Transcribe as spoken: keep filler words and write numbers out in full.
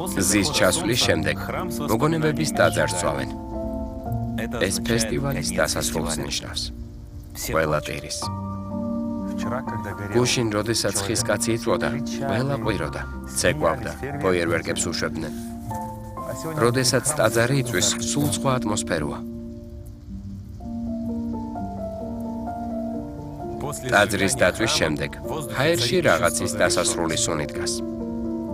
ზის ჩასვლის შემდეგ მოგონებების ტაძარს წვავენ. ეს ფესტივალის დასასრულს ნიშნავს. ყველა ტირის. გუშინ, როდესაც ხის კაცი იწვოდა, ყველა ყვიროდა, ცეკვავდა, ფოიერვერკებს უშვებდნენ. როდესაც ტაძარი იწვის, სულ სხვა ატმოსფეროა. ტაძრის დაწვის შემდეგ, ჰაერში რაღაცის დასასრული სუნი დგას.